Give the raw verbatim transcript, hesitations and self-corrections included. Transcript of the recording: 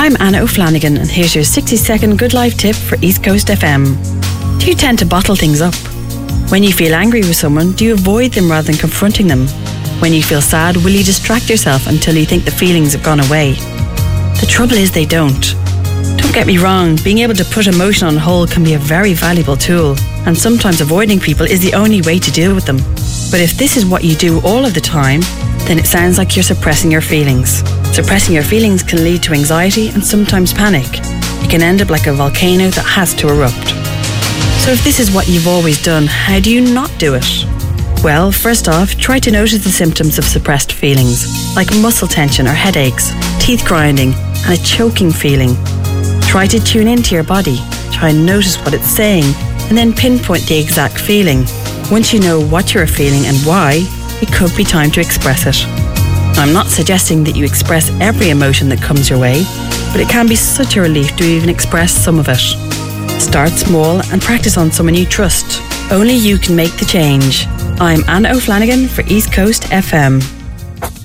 I'm Anna O'Flanagan, and here's your sixty second Good Life tip for East Coast F M. Do you tend to bottle things up? When you feel angry with someone, do you avoid them rather than confronting them? When you feel sad, will you distract yourself until you think the feelings have gone away? The trouble is they don't. Don't get me wrong, being able to put emotion on hold can be a very valuable tool, and sometimes avoiding people is the only way to deal with them. But if this is what you do all of the time, then it sounds like you're suppressing your feelings. Suppressing your feelings can lead to anxiety and sometimes panic. It can end up like a volcano that has to erupt. So if this is what you've always done, how do you not do it? Well, first off, try to notice the symptoms of suppressed feelings, like muscle tension or headaches, teeth grinding, and a choking feeling. Try to tune into your body, try and notice what it's saying, and then pinpoint the exact feeling. Once you know what you're feeling and why, it could be time to express it. I'm not suggesting that you express every emotion that comes your way, but it can be such a relief to even express some of it. Start small and practice on someone you trust. Only you can make the change. I'm Anna O'Flanagan for East Coast F M.